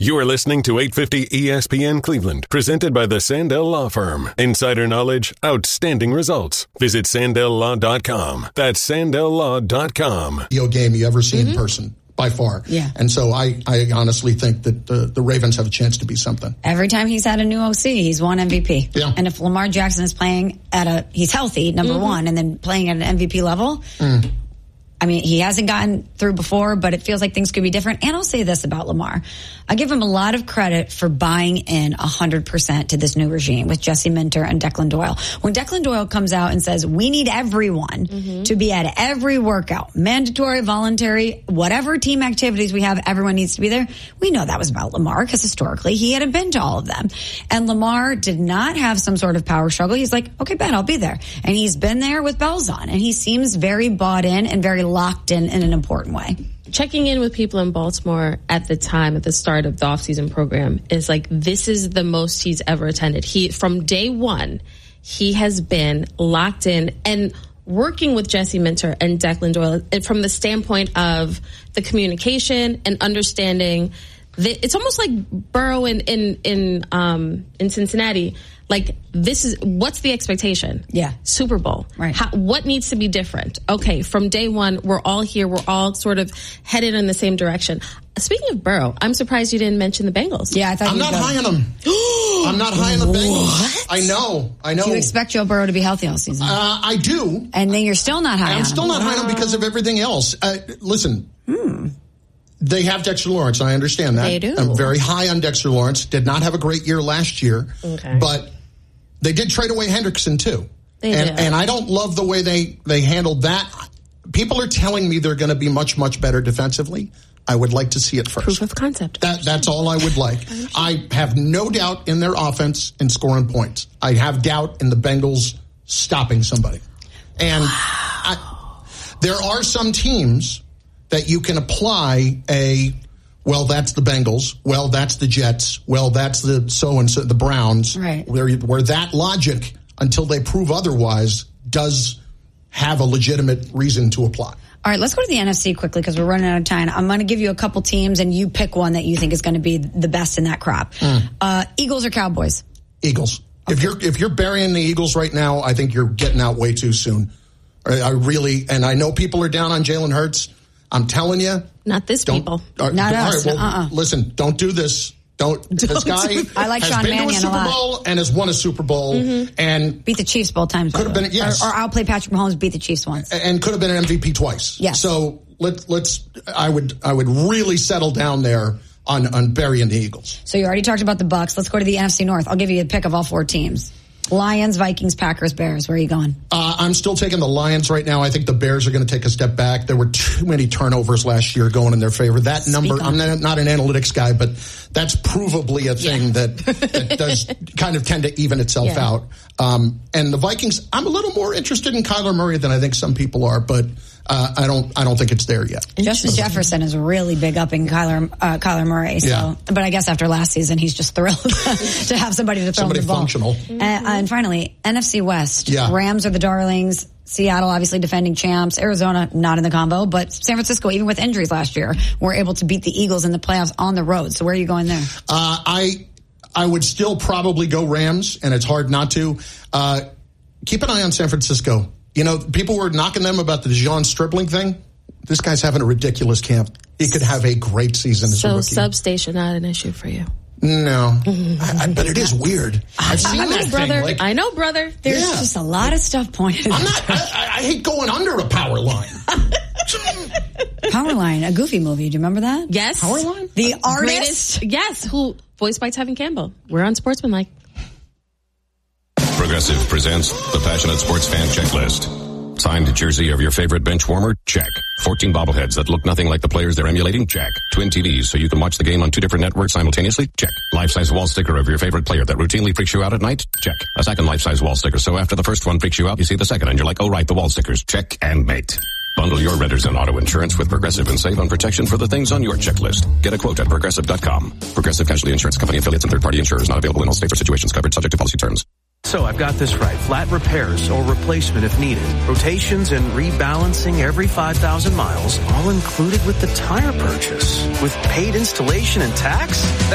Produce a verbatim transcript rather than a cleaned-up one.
You are listening to eight fifty E S P N Cleveland, presented by the Sandell Law Firm. Insider knowledge, outstanding results. Visit Sandell Law dot com. That's Sandell Law dot com. Game you ever see mm-hmm. in person, by far. Yeah. And so I, I honestly think that the, the Ravens have a chance to be something. Every time he's had a new O C, he's won M V P. Yeah. And if Lamar Jackson is playing at a, he's healthy, number mm-hmm. one, and then playing at an M V P level, mm. I mean, he hasn't gotten through before, but it feels like things could be different. And I'll say this about Lamar. I give him a lot of credit for buying in one hundred percent to this new regime with Jesse Minter and Declan Doyle. When Declan Doyle comes out and says, we need everyone mm-hmm. to be at every workout, mandatory, voluntary, whatever team activities we have, everyone needs to be there. We know that was about Lamar because historically he hadn't been to all of them. And Lamar did not have some sort of power struggle. He's like, okay, Ben, I'll be there. And he's been there with bells on. And he seems very bought in and very locked in in an important way. Checking in with people in Baltimore at the time, at the start of the offseason program, is like, this is the most he's ever attended. He, from day one, he has been locked in and working with Jesse Minter and Declan Doyle from the standpoint of the communication and understanding. The, it's almost like Burrow in, in, in, um, in Cincinnati. Like, this is, what's the expectation? Yeah. Super Bowl. Right. How, what needs to be different? Okay, from day one, we're all here. We're all sort of headed in the same direction. Speaking of Burrow, I'm surprised you didn't mention the Bengals. Yeah, I thought I'm you not go. high on them. I'm not high on the Bengals. What? I know. I know. Do you expect Joe Burrow to be healthy all season? Uh, I do. And then you're still not high I'm on still him. not high on them because of everything else. Uh, listen. Hmm. They have Dexter Lawrence. I understand that. They do. I'm very high on Dexter Lawrence. Did not have a great year last year. Okay. But they did trade away Hendrickson, too. They and, did. and I don't love the way they, they handled that. People are telling me they're going to be much, much better defensively. I would like to see it first. Proof of concept. That, that's all I would like. I have no doubt in their offense and scoring points. I have doubt in the Bengals stopping somebody. And wow. I, there are some teams that you can apply a, well, that's the Bengals. Well, that's the Jets. Well, that's the so-and-so, the Browns. Right. Where, where that logic, until they prove otherwise, does have a legitimate reason to apply. All right, let's go to the N F C quickly because we're running out of time. I'm going to give you a couple teams, and you pick one that you think is going to be the best in that crop. Mm. Uh, Eagles or Cowboys? Eagles. Okay. If you're if you're burying the Eagles right now, I think you're getting out way too soon. I, I really, and I know people are down on Jalen Hurts. I'm telling you. Not this people. Uh, Not all us. Right, well, uh-uh. Listen, don't do this. Don't. don't this guy do I like has Sean been Mannion to a Super a lot. Bowl and has won a Super Bowl mm-hmm. and beat the Chiefs both times. Could have been yes. Or, or I'll play Patrick Mahomes beat the Chiefs once. And could have been an M V P twice. Yes. So let's let's. I would I would really settle down there on on burying the Eagles. So you already talked about the Bucs. Let's go to the N F C North. I'll give you a pick of all four teams. Lions, Vikings, Packers, Bears. Where are you going? Uh, I'm still taking the Lions right now. I think the Bears are going to take a step back. There were too many turnovers last year going in their favor. That Speak number, I'm not, not an analytics guy, but that's provably a thing yeah. that, that does kind of tend to even itself yeah. out. Um, and the Vikings, I'm a little more interested in Kyler Murray than I think some people are, but uh, I don't I don't think it's there yet. Justin Jefferson is really big up in Kyler, uh, Kyler Murray. So, yeah. But I guess after last season, he's just thrilled to have somebody to throw somebody him the ball. functional. Mm-hmm. Uh, and finally, N F C West. Yeah. Rams are the darlings. Seattle, obviously defending champs. Arizona, not in the combo. But San Francisco, even with injuries last year, were able to beat the Eagles in the playoffs on the road. So where are you going there? Uh, I I would still probably go Rams, and it's hard not to. Uh, keep an eye on San Francisco. You know, people were knocking them about the Dijon Stribling thing. This guy's having a ridiculous camp. He could have a great season as so a rookie. So substation, not an issue for you. No, I, I, but it is weird. I've seen I know, that brother. thing. Like, I know, brother. There's yeah. just a lot of stuff pointed. I'm not. I, I hate going under a power line. Powerline, a Goofy movie. Do you remember that? Yes. Powerline, the artist. Greatest, yes, who voiced by Tevin Campbell. We're on Sportsmanlike. Progressive presents the Passionate Sports Fan Checklist. Signed jersey of your favorite bench warmer? Check. fourteen bobbleheads that look nothing like the players they're emulating? Check. Twin T Vs so you can watch the game on two different networks simultaneously? Check. Life-size wall sticker of your favorite player that routinely freaks you out at night? Check. A second life-size wall sticker so after the first one freaks you out, you see the second and you're like, oh right, the wall stickers. Check and mate. Bundle your renters and auto insurance with Progressive and save on protection for the things on your checklist. Get a quote at Progressive dot com. Progressive Casualty Insurance Company affiliates and third-party insurers not available in all states or situations covered subject to policy terms. So I've got this right. Flat repairs or replacement if needed. Rotations and rebalancing every five thousand miles, all included with the tire purchase. With paid installation and tax?